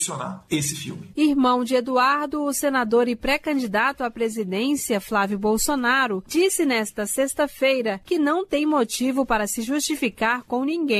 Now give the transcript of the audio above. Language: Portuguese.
esse filme. Irmão de Eduardo, o senador e pré-candidato à presidência, Flávio Bolsonaro, disse nesta sexta-feira que não tem motivo para se justificar com ninguém.